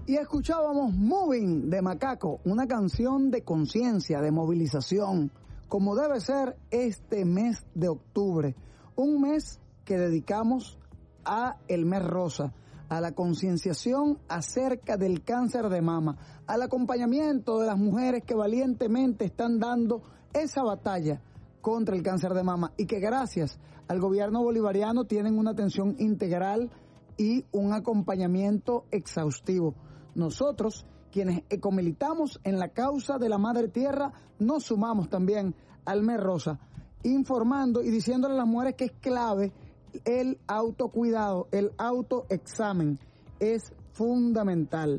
Y escuchábamos Moving de Macaco, una canción de conciencia, de movilización, como debe ser este mes de octubre, un mes que dedicamos a el mes rosa, a la concienciación acerca del cáncer de mama, al acompañamiento de las mujeres que valientemente están dando esa batalla contra el cáncer de mama y que gracias al gobierno bolivariano tienen una atención integral y un acompañamiento exhaustivo. Nosotros, quienes ecomilitamos en la causa de la Madre Tierra, nos sumamos también al mes rosa, informando y diciéndole a las mujeres que es clave el autocuidado, el autoexamen, es fundamental.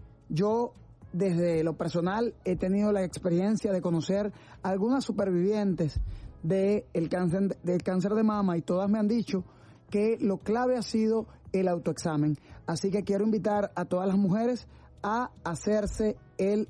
Yo, desde lo personal, he tenido la experiencia de conocer a algunas supervivientes del cáncer de mama y todas me han dicho que lo clave ha sido el autoexamen. Así que quiero invitar a todas las mujeres a hacerse el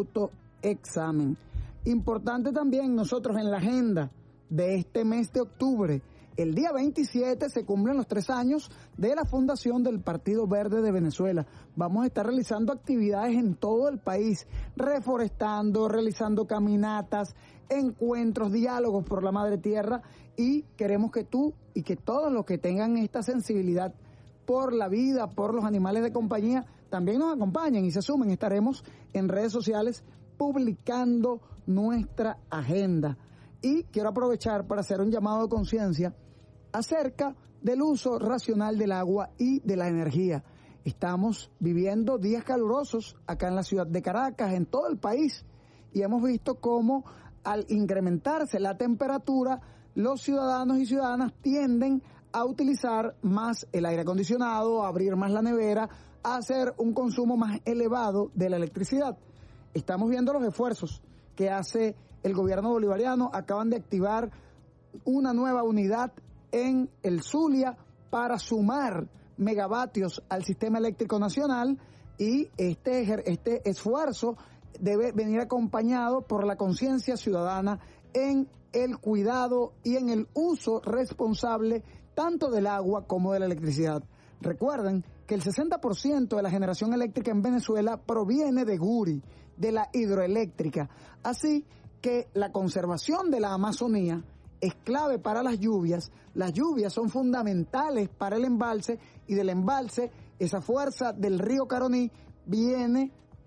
autoexamen. Importante también nosotros en la agenda de este mes de octubre, el día 27 se cumplen los 3 años de la fundación del Partido Verde de Venezuela. Vamos a estar realizando actividades en todo el país, reforestando, realizando caminatas, encuentros, diálogos por la Madre Tierra y queremos que tú y que todos los que tengan esta sensibilidad por la vida, por los animales de compañía, también nos acompañen y se sumen. Estaremos en redes sociales publicando nuestra agenda. Y quiero aprovechar para hacer un llamado de conciencia acerca del uso racional del agua y de la energía. Estamos viviendo días calurosos acá en la ciudad de Caracas, en todo el país, y hemos visto cómo al incrementarse la temperatura, los ciudadanos y ciudadanas tienden a utilizar más el aire acondicionado, a abrir más la nevera, a hacer un consumo más elevado de la electricidad. Estamos viendo los esfuerzos que hace el gobierno bolivariano. Acaban de activar una nueva unidad en el Zulia para sumar megavatios al sistema eléctrico nacional y este esfuerzo debe venir acompañado por la conciencia ciudadana en el cuidado y en el uso responsable tanto del agua como de la electricidad. Recuerden que el 60% de la generación eléctrica en Venezuela proviene de Guri, de la hidroeléctrica. Así que la conservación de la Amazonía es clave para las lluvias. Las lluvias son fundamentales para el embalse y del embalse, esa fuerza del río Caroní, viene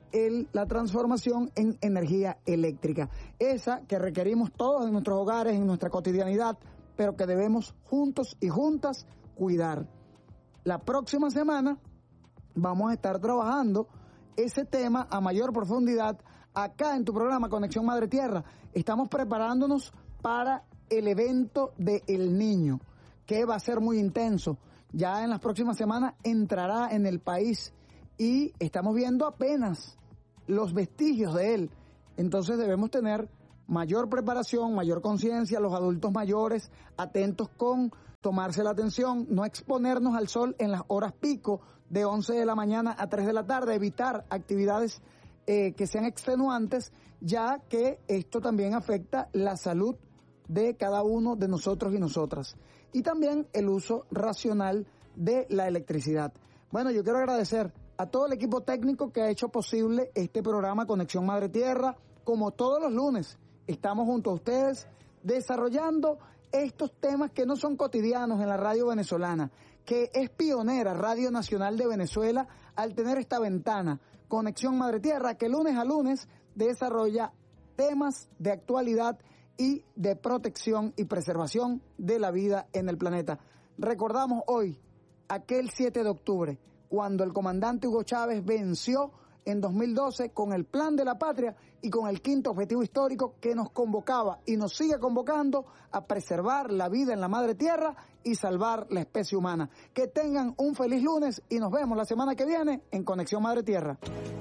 la transformación en energía eléctrica. Esa que requerimos todos en nuestros hogares, en nuestra cotidianidad, pero que debemos juntos y juntas cuidar. La próxima semana vamos a estar trabajando ese tema a mayor profundidad acá en tu programa Conexión Madre Tierra. Estamos preparándonos para el evento de El Niño, que va a ser muy intenso. Ya en las próximas semanas entrará en el país y estamos viendo apenas los vestigios de él. Entonces debemos tener mayor preparación, mayor conciencia, los adultos mayores atentos con tomarse la atención, no exponernos al sol en las horas pico de 11 de la mañana a 3 de la tarde, evitar actividades que sean extenuantes, ya que esto también afecta la salud de cada uno de nosotros y nosotras. Y también el uso racional de la electricidad. Bueno, yo quiero agradecer a todo el equipo técnico que ha hecho posible este programa Conexión Madre Tierra. Como todos los lunes, estamos junto a ustedes desarrollando estos temas que no son cotidianos en la radio venezolana, que es pionera Radio Nacional de Venezuela al tener esta ventana, Conexión Madre Tierra, que lunes a lunes desarrolla temas de actualidad y de protección y preservación de la vida en el planeta. Recordamos hoy aquel 7 de octubre, cuando el comandante Hugo Chávez venció en 2012 con el Plan de la Patria y con el quinto objetivo histórico que nos convocaba y nos sigue convocando a preservar la vida en la Madre Tierra y salvar la especie humana. Que tengan un feliz lunes y nos vemos la semana que viene en Conexión Madre Tierra.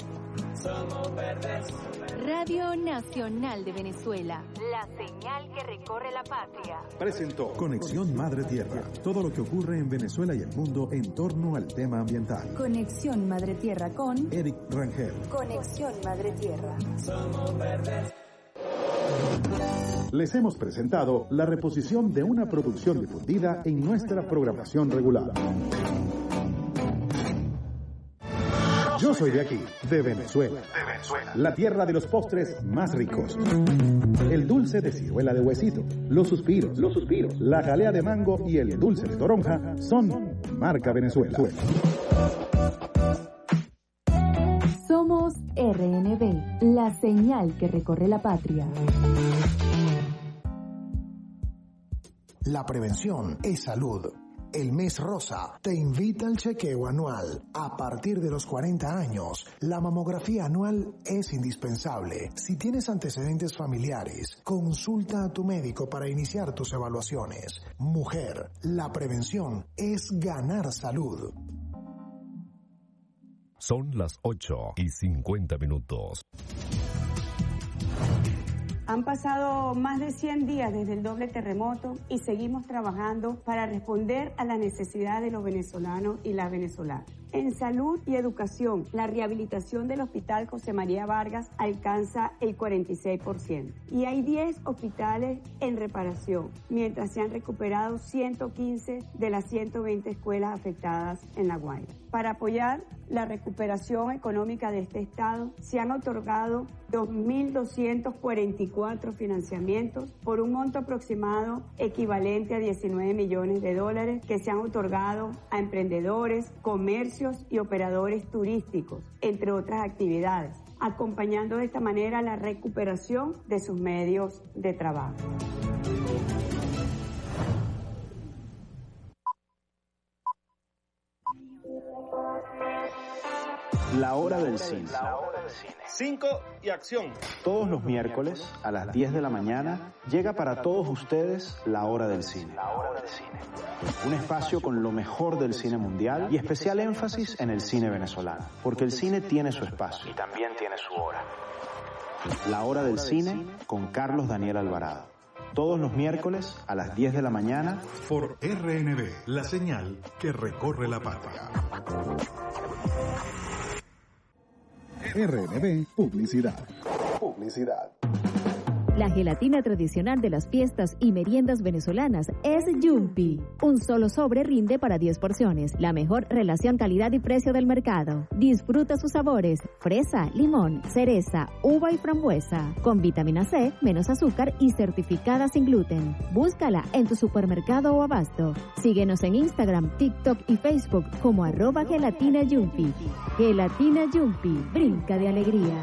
Somos verdes. Radio Nacional de Venezuela, la señal que recorre la patria. Presentó Conexión Madre Tierra, todo lo que ocurre en Venezuela y el mundo en torno al tema ambiental. Conexión Madre Tierra con Eric Rangel. Conexión Madre Tierra. Somos verdes. Les hemos presentado la reposición de una producción difundida en nuestra programación regular. Yo soy de aquí, de Venezuela. La tierra de los postres más ricos. El dulce de ciruela de huesito, los suspiros, la jalea de mango y el dulce de toronja son marca Venezuela. Somos RNB, la señal que recorre la patria. La prevención es salud. El Mes Rosa te invita al chequeo anual. A partir de los 40 años, la mamografía anual es indispensable. Si tienes antecedentes familiares, consulta a tu médico para iniciar tus evaluaciones. Mujer, la prevención es ganar salud. Son las 8:50. Han pasado más de 100 días desde el doble terremoto y seguimos trabajando para responder a las necesidades de los venezolanos y las venezolanas. En salud y educación, la rehabilitación del Hospital José María Vargas alcanza el 46% y hay 10 hospitales en reparación, mientras se han recuperado 115 de las 120 escuelas afectadas en La Guaira. Para apoyar la recuperación económica de este estado, se han otorgado 2.244 financiamientos por un monto aproximado equivalente a $19 millones que se han otorgado a emprendedores, comercios y operadores turísticos, entre otras actividades, acompañando de esta manera la recuperación de sus medios de trabajo. La hora del cine. 5 y acción. Todos los miércoles a las 10 de la mañana llega para todos ustedes La Hora del Cine. Un espacio con lo mejor del cine mundial y especial énfasis en el cine venezolano, porque el cine tiene su espacio y también tiene su hora. La Hora del Cine con Carlos Daniel Alvarado. Todos los miércoles a las 10 de la mañana por RNB, la señal que recorre la patria. RNB Publicidad. La gelatina tradicional de las fiestas y meriendas venezolanas es Yumpy. Un solo sobre rinde para 10 porciones. La mejor relación calidad y precio del mercado. Disfruta sus sabores: fresa, limón, cereza, uva y frambuesa. Con vitamina C, menos azúcar y certificada sin gluten. Búscala en tu supermercado o abasto. Síguenos en Instagram, TikTok y Facebook como @gelatinayumpy. Gelatina Yumpy, brinca de alegría.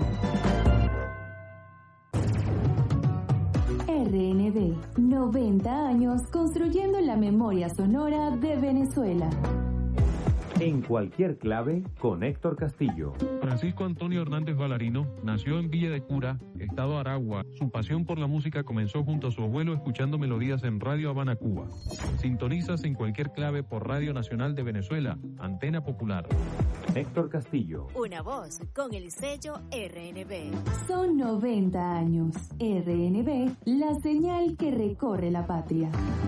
RNB, 90 años construyendo la memoria sonora de Venezuela. En cualquier clave, con Héctor Castillo. Francisco Antonio Hernández Valarino nació en Villa de Cura, estado Aragua. Su pasión por la música comenzó junto a su abuelo escuchando melodías en Radio Habana, Cuba. Sintonizas en cualquier clave por Radio Nacional de Venezuela, Antena Popular. Héctor Castillo. Una voz con el sello RNB. Son 90 años. RNB, la señal que recorre la patria.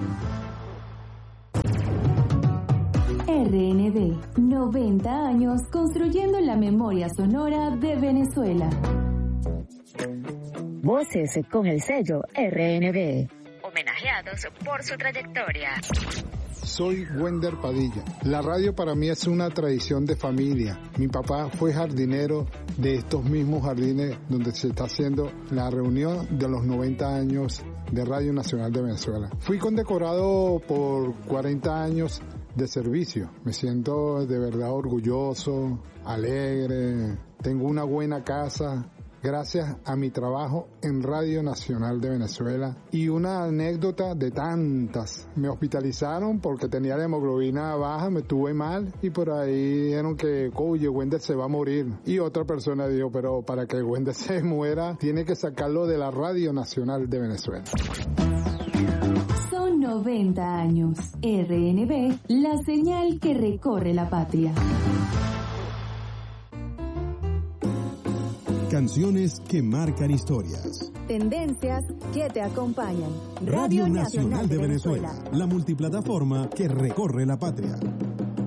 RNB, 90 años construyendo la memoria sonora de Venezuela. Voces con el sello RNB. Homenajeados por su trayectoria. Soy Wender Padilla. La radio para mí es una tradición de familia. Mi papá fue jardinero de estos mismos jardines donde se está haciendo la reunión de los 90 años de Radio Nacional de Venezuela. Fui condecorado por 40 años de servicio. Me siento de verdad orgulloso, alegre, tengo una buena casa gracias a mi trabajo en Radio Nacional de Venezuela. Y una anécdota de tantas: me hospitalizaron porque tenía la hemoglobina baja, me tuve mal y por ahí dijeron que, oye, Wender se va a morir. Y otra persona dijo, pero para que Wender se muera tiene que sacarlo de la Radio Nacional de Venezuela. 90 años. RNB, la señal que recorre la patria. Canciones que marcan historias. Tendencias que te acompañan. Radio Nacional de Venezuela, la multiplataforma que recorre la patria.